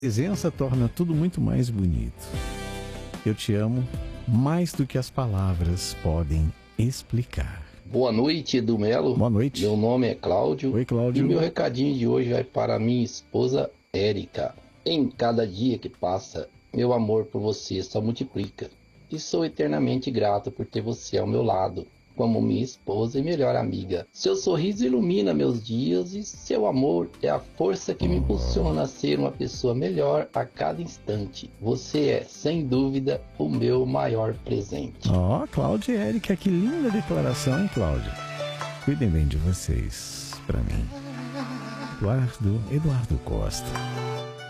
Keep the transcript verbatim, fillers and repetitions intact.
Presença torna tudo muito mais bonito. Eu te amo mais do que as palavras podem explicar. Boa noite, Edu Melo. Boa noite. Meu nome é Cláudio. Oi, Cláudio. E meu recadinho de hoje vai para minha esposa Érica. Em cada dia que passa, meu amor por você só multiplica. E sou eternamente grato por ter você ao meu lado, como minha esposa e melhor amiga. Seu sorriso ilumina meus dias e seu amor é a força que me impulsiona a ser uma pessoa melhor a cada instante. Você é, sem dúvida, o meu maior presente. Ó, oh, Cláudio e Érica, que linda declaração, hein, Cláudio? Cuidem bem de vocês, pra mim. Eduardo, Eduardo Costa.